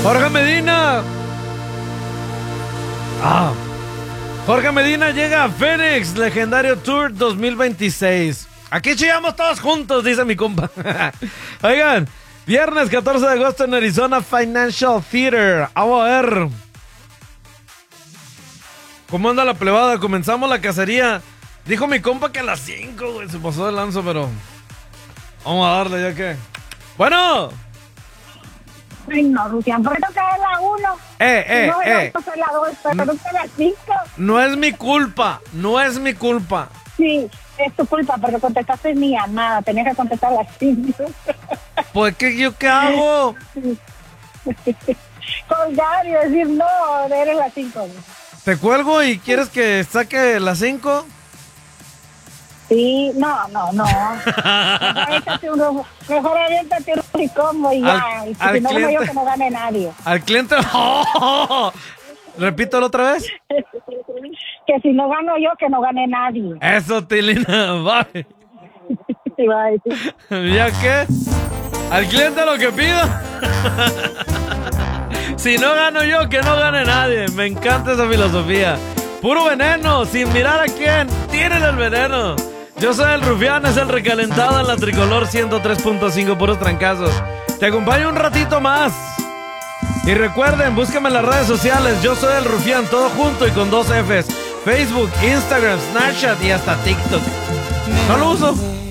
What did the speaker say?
Jorge Medina. Jorge Medina llega a Phoenix, Legendario Tour 2026. Aquí chillamos todos juntos, dice mi compa. Oigan, viernes 14 de agosto en Arizona Financial Theater. Vamos a ver cómo anda la plebada. Comenzamos la cacería. Dijo mi compa que a las 5, güey. Se pasó de lanzo, pero vamos a darle ya que. Bueno. Ay, no, Rufián, ¿por qué no cae la 1? No, la 2, pero no cae la 5. No es mi culpa, no es mi culpa. Sí, es tu culpa, porque contestaste mi llamada. Tenías que contestar a las 5. Pues, ¿yo qué hago? Colgar y decir, no, eres las 5. ¿Te cuelgo y quieres que saque las 5? Sí, no. Mejor aviéntate un ricombo y ya. Y si no gano yo, que no gane nadie. Al cliente. Repítelo otra vez. Que si no gano yo, que no gane nadie. Eso, Tilina. Bye. Bye. ¿Ya qué? Al cliente lo que pida. Si no gano yo, que no gane nadie. Me encanta esa filosofía. Puro veneno, sin mirar a quién. Tienen el veneno. Yo soy el Rufián, es el recalentado en la Tricolor 103.5, puros trancazos. Te acompaño un ratito más. Y recuerden, búsquenme en las redes sociales. Yo soy el Rufián, todo junto y con 2 Fs. Facebook, Instagram, Snapchat y hasta TikTok. No lo uso.